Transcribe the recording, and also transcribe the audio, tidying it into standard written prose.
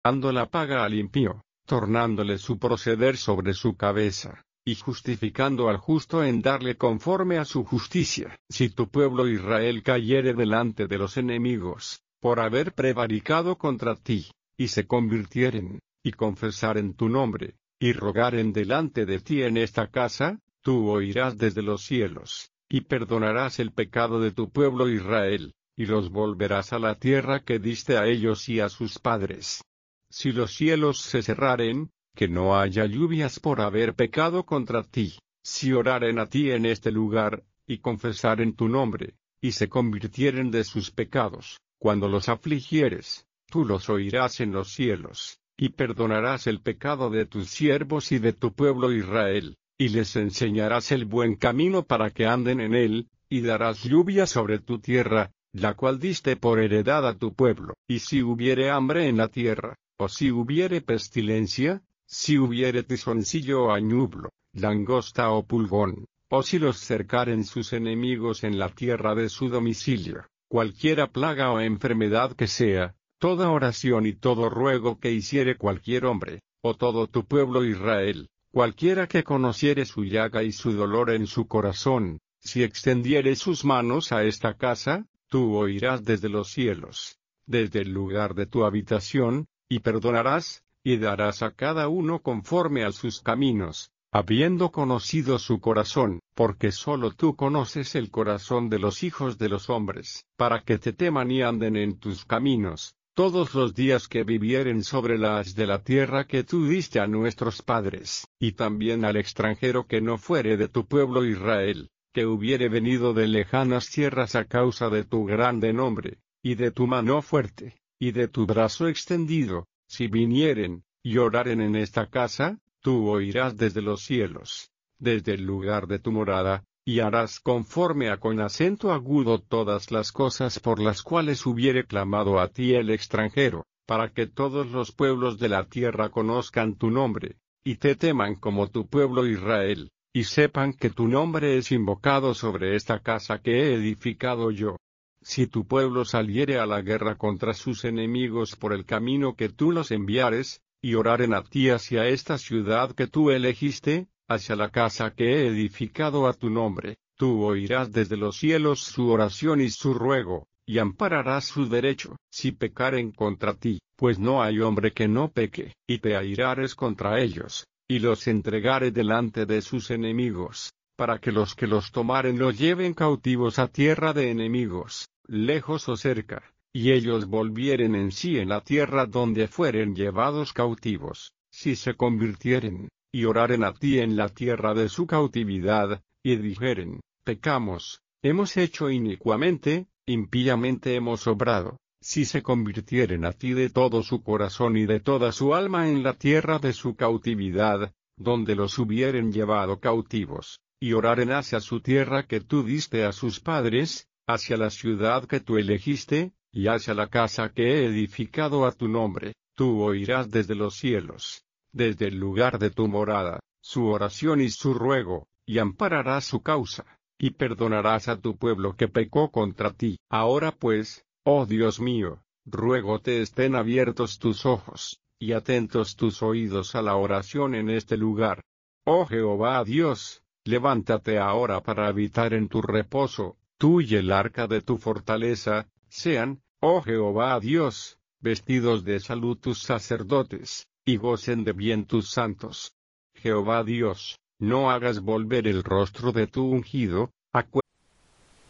dando la paga al impío, tornándole su proceder sobre su cabeza, y justificando al justo en darle conforme a su justicia. Si tu pueblo Israel cayere delante de los enemigos, por haber prevaricado contra ti, y se convirtieren, y confesaren tu nombre, y rogaren delante de ti en esta casa, tú oirás desde los cielos, y perdonarás el pecado de tu pueblo Israel, y los volverás a la tierra que diste a ellos y a sus padres. Si los cielos se cerraren, que no haya lluvias por haber pecado contra ti, si oraren a ti en este lugar, y confesaren tu nombre, y se convirtieren de sus pecados, cuando los afligieres, tú los oirás en los cielos, y perdonarás el pecado de tus siervos y de tu pueblo Israel, y les enseñarás el buen camino para que anden en él, y darás lluvia sobre tu tierra, la cual diste por heredad a tu pueblo. Y si hubiere hambre en la tierra, o si hubiere pestilencia, si hubiere tizoncillo o añublo, langosta o pulgón, o si los cercaren sus enemigos en la tierra de su domicilio, cualquiera plaga o enfermedad que sea, toda oración y todo ruego que hiciere cualquier hombre, o todo tu pueblo Israel, cualquiera que conociere su llaga y su dolor en su corazón, si extendiere sus manos a esta casa, tú oirás desde los cielos, desde el lugar de tu habitación, y perdonarás, y darás a cada uno conforme a sus caminos, habiendo conocido su corazón, porque sólo tú conoces el corazón de los hijos de los hombres, para que te teman y anden en tus caminos, todos los días que vivieren sobre la haz de la tierra que tú diste a nuestros padres, y también al extranjero que no fuere de tu pueblo Israel, que hubiere venido de lejanas tierras a causa de tu grande nombre, y de tu mano fuerte, y de tu brazo extendido. Si vinieren, y oraren en esta casa, tú oirás desde los cielos, desde el lugar de tu morada, y harás conforme a con acento agudo todas las cosas por las cuales hubiere clamado a ti el extranjero, para que todos los pueblos de la tierra conozcan tu nombre, y te teman como tu pueblo Israel, y sepan que tu nombre es invocado sobre esta casa que he edificado yo. Si tu pueblo saliere a la guerra contra sus enemigos por el camino que tú los enviares, y oraren a ti hacia esta ciudad que tú elegiste, hacia la casa que he edificado a tu nombre, tú oirás desde los cielos su oración y su ruego, y ampararás su derecho. Si pecaren contra ti, pues no hay hombre que no peque, y te airares contra ellos, y los entregare delante de sus enemigos, para que los tomaren los lleven cautivos a tierra de enemigos, lejos o cerca, y ellos volvieren en sí en la tierra donde fueren llevados cautivos, si se convirtieren, y oraren a ti en la tierra de su cautividad, y dijeren, pecamos, hemos hecho inicuamente, impíamente hemos obrado, si se convirtieren a ti de todo su corazón y de toda su alma en la tierra de su cautividad, donde los hubieren llevado cautivos, y oraren hacia su tierra que tú diste a sus padres, hacia la ciudad que tú elegiste, y hacia la casa que he edificado a tu nombre, tú oirás desde los cielos, desde el lugar de tu morada, su oración y su ruego, y ampararás su causa, y perdonarás a tu pueblo que pecó contra ti. Ahora pues, oh Dios mío, ruégote estén abiertos tus ojos, y atentos tus oídos a la oración en este lugar. Oh Jehová Dios, levántate ahora para habitar en tu reposo, tú y el arca de tu fortaleza, sean, oh Jehová Dios, vestidos de salud tus sacerdotes, y gocen de bien tus santos. Jehová Dios, no hagas volver el rostro de tu ungido,